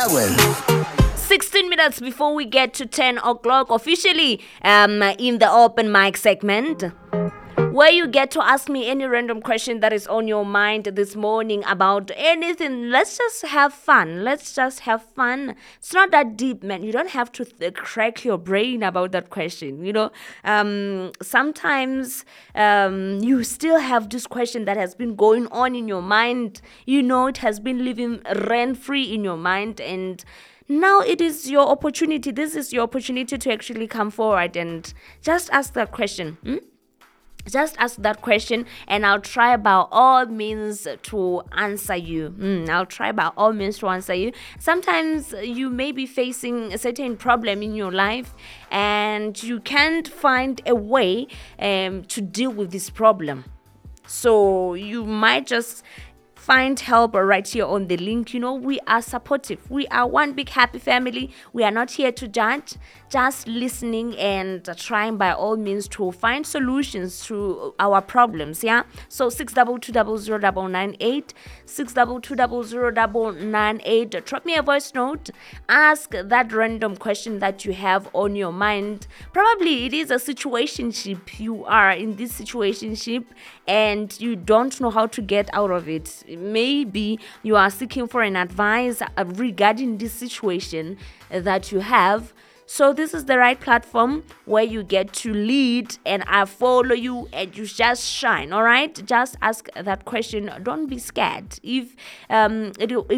16 minutes before we get to 10 o'clock, officially in the open mic segment, where you get to ask me any random question that is on your mind this morning about anything. Let's just have fun. It's not that deep, man. You don't have to crack your brain about that question. Sometimes you still have this question that has been going on in your mind. It has been living rent-free in your mind, and now it is your opportunity. This is your opportunity to actually come forward and just ask that question. Just ask that question, and I'll try by all means to answer you. Sometimes you may be facing a certain problem in your life, and you can't find a way to deal with this problem. So you might just find help right here on the link. We are supportive. We are one big happy family. We are not here to judge, just listening and trying by all means to find solutions to our problems. Yeah. So 622009998, 622009998. Drop me a voice note. Ask that random question that you have on your mind. Probably it is a situationship. You are in this situationship and you don't know how to get out of it. Maybe you are seeking for an advice regarding this situation that you have. So this is the right platform where you get to lead, and I follow you, and you just shine. All right, just ask that question. Don't be scared. If